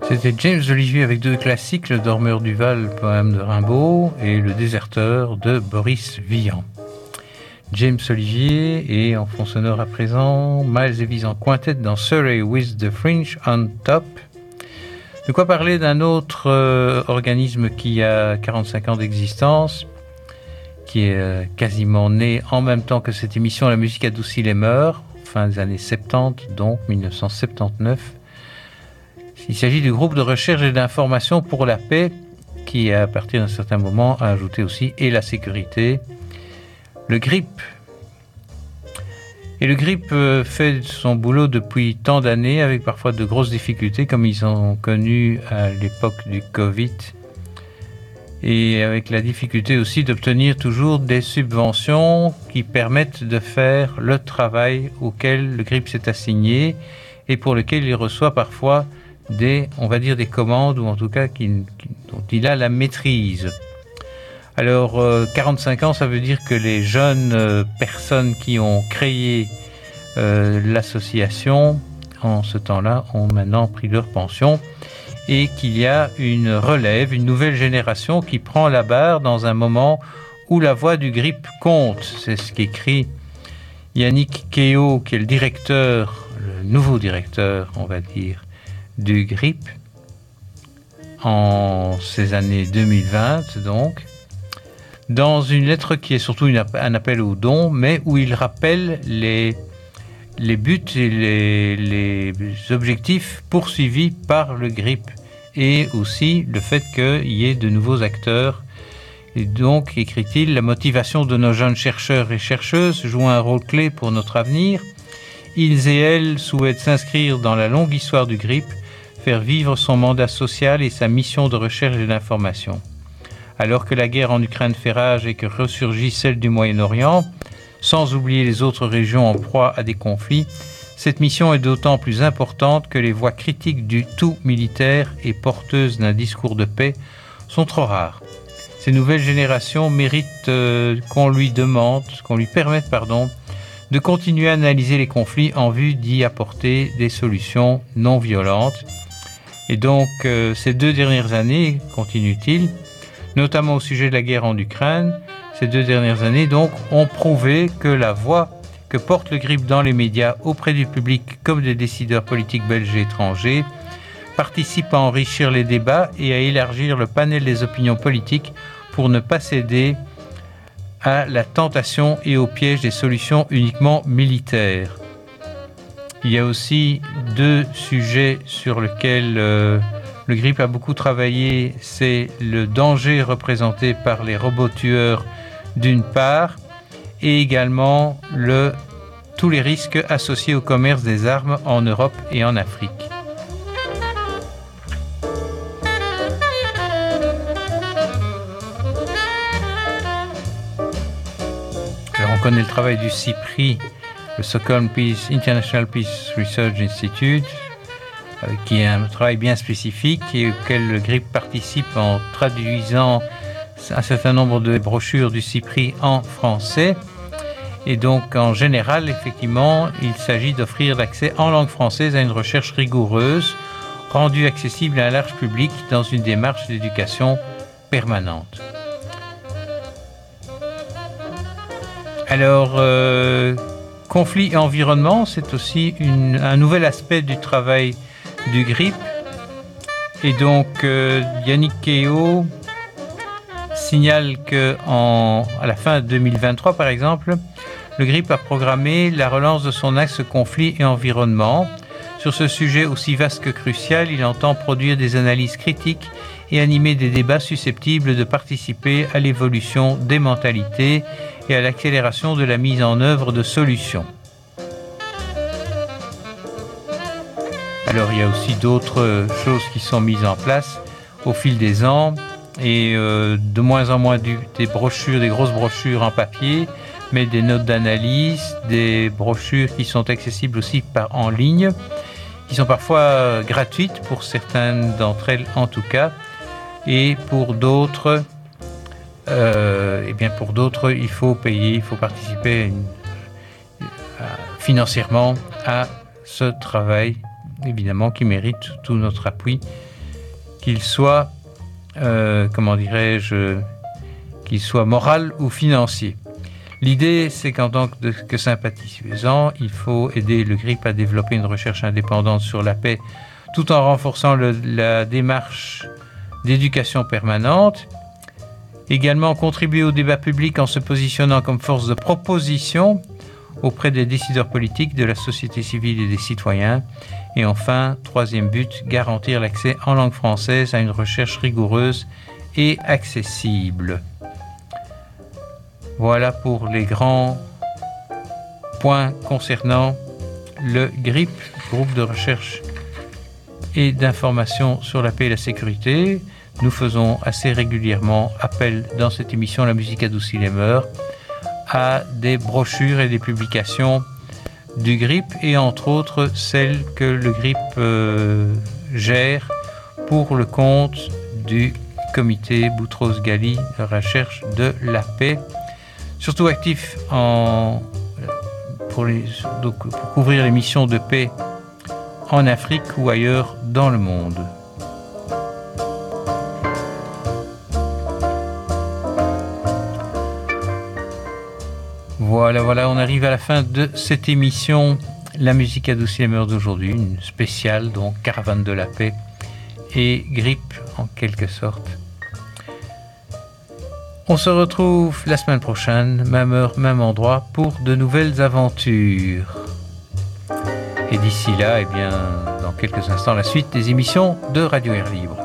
C'était James Olivier avec deux classiques, Le Dormeur du Val, poème de Rimbaud, et Le Déserteur de Boris Vian. James Olivier et en fond sonore à présent, Miles Davis en quintette dans Surrey with the Fringe on Top. De quoi parler d'un autre organisme qui a 45 ans d'existence, qui est quasiment né en même temps que cette émission La musique adoucit les mœurs, fin des années 70, donc 1979. Il s'agit du groupe de recherche et d'information pour la paix qui, à partir d'un certain moment, a ajouté aussi et la sécurité, le GRIP. Et le GRIP fait son boulot depuis tant d'années avec parfois de grosses difficultés comme ils ont connu à l'époque du Covid et avec la difficulté aussi d'obtenir toujours des subventions qui permettent de faire le travail auquel le GRIP s'est assigné et pour lequel il reçoit parfois des commandes, ou en tout cas dont il a la maîtrise. Alors, 45 ans, ça veut dire que les jeunes personnes qui ont créé l'association, en ce temps-là, ont maintenant pris leur pension, et qu'il y a une relève, une nouvelle génération qui prend la barre dans un moment où la voix du GRIP compte. C'est ce qu'écrit Yannick Kehoe, qui est le directeur, le nouveau directeur, on va dire, du GRIP en ces années 2020 donc, dans une lettre qui est surtout un appel aux dons, mais où il rappelle les buts et les objectifs poursuivis par le GRIP et aussi le fait qu'il y ait de nouveaux acteurs. Et donc, écrit-il, la motivation de nos jeunes chercheurs et chercheuses joue un rôle clé pour notre avenir. Ils et elles souhaitent s'inscrire dans la longue histoire du GRIP, faire vivre son mandat social et sa mission de recherche et d'information. Alors que la guerre en Ukraine fait rage et que ressurgit celle du Moyen-Orient, sans oublier les autres régions en proie à des conflits, cette mission est d'autant plus importante que les voix critiques du tout militaire et porteuses d'un discours de paix sont trop rares. Ces nouvelles générations méritent qu'on lui permette de continuer à analyser les conflits en vue d'y apporter des solutions non violentes. Et donc, ces 2 dernières années, continue-t-il, notamment au sujet de la guerre en Ukraine, ces 2 dernières années, donc, ont prouvé que la voix que porte le GRIP dans les médias auprès du public comme des décideurs politiques belges et étrangers participe à enrichir les débats et à élargir le panel des opinions politiques pour ne pas céder à la tentation et au piège des solutions uniquement militaires. Il y a aussi 2 sujets sur lesquels le GRIP a beaucoup travaillé. C'est le danger représenté par les robots tueurs d'une part, et également tous les risques associés au commerce des armes en Europe et en Afrique. Alors on connaît le travail du CIPRI, le Stockholm International Peace Research Institute, qui est un travail bien spécifique et auquel le GRIP participe en traduisant un certain nombre de brochures du CIPRI en français. Et donc, en général, effectivement, il s'agit d'offrir l'accès en langue française à une recherche rigoureuse, rendue accessible à un large public dans une démarche d'éducation permanente. Alors, conflit et environnement, c'est aussi un nouvel aspect du travail du GRIP. Et donc, Yannick Kehoe signale qu'à la fin de 2023, par exemple, le GRIP a programmé la relance de son axe conflit et environnement. Sur ce sujet aussi vaste que crucial, il entend produire des analyses critiques et animer des débats susceptibles de participer à l'évolution des mentalités et à l'accélération de la mise en œuvre de solutions. Alors, il y a aussi d'autres choses qui sont mises en place au fil des ans et de moins en moins des brochures, des grosses brochures en papier, mais des notes d'analyse, des brochures qui sont accessibles aussi en ligne, qui sont parfois gratuites pour certaines d'entre elles en tout cas, et pour d'autres, il faut payer, il faut participer financièrement à ce travail, évidemment, qui mérite tout notre appui qu'il soit, qu'il soit moral ou financier. L'idée, c'est qu'en tant que sympathisant, il faut aider le GRIP à développer une recherche indépendante sur la paix, tout en renforçant la démarche d'éducation permanente. Également, contribuer au débat public en se positionnant comme force de proposition auprès des décideurs politiques, de la société civile et des citoyens. Et enfin, troisième but, garantir l'accès en langue française à une recherche rigoureuse et accessible. Voilà pour les grands points concernant le GRIP, groupe de recherche et d'information sur la paix et la sécurité. Nous faisons assez régulièrement appel dans cette émission La musique adoucit les mœurs à des brochures et des publications du GRIP et entre autres celles que le GRIP gère pour le compte du comité Boutros-Ghali de recherche de la paix, surtout actif pour couvrir les missions de paix en Afrique ou ailleurs dans le monde. Voilà, on arrive à la fin de cette émission La musique adoucit les mœurs d'aujourd'hui, une spéciale, donc Caravane de la paix et GRIP en quelque sorte. On se retrouve la semaine prochaine, même heure, même endroit, pour de nouvelles aventures. Et d'ici là, dans quelques instants, la suite des émissions de Radio Air Libre.